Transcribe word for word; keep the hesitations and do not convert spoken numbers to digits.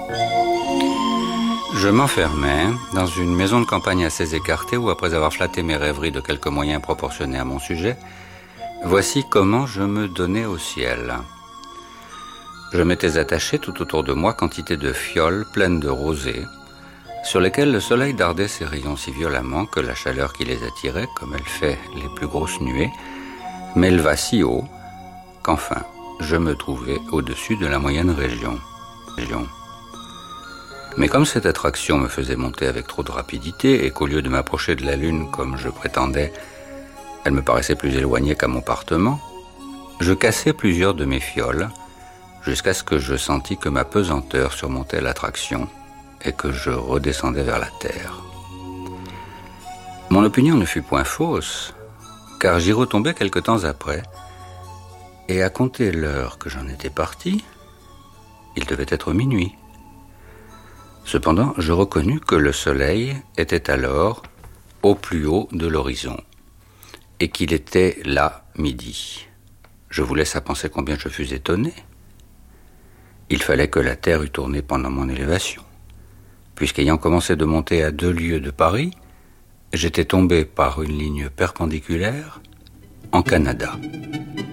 Je m'enfermais dans une maison de campagne assez écartée où, après avoir flatté mes rêveries de quelques moyens proportionnés à mon sujet, voici comment je me donnais au ciel. Je m'étais attaché tout autour de moi quantité de fioles pleines de rosée, sur lesquelles le soleil dardait ses rayons si violemment que la chaleur qui les attirait, comme elle fait les plus grosses nuées, m'éleva si haut qu'enfin je me trouvais au-dessus de la moyenne région. région. Mais comme cette attraction me faisait monter avec trop de rapidité et qu'au lieu de m'approcher de la Lune comme je prétendais, elle me paraissait plus éloignée qu'à mon partement, je cassai plusieurs de mes fioles jusqu'à ce que je sentis que ma pesanteur surmontait l'attraction et que je redescendais vers la terre. Mon opinion ne fut point fausse, car j'y retombais quelque temps après, et à compter l'heure que j'en étais parti, il devait être minuit. Cependant, je reconnus que le soleil était alors au plus haut de l'horizon et qu'il était là midi. Je vous laisse à penser combien je fus étonné. Il fallait que la Terre eût tourné pendant mon élévation, puisqu'ayant commencé de monter à deux lieues de Paris, j'étais tombé par une ligne perpendiculaire en Canada.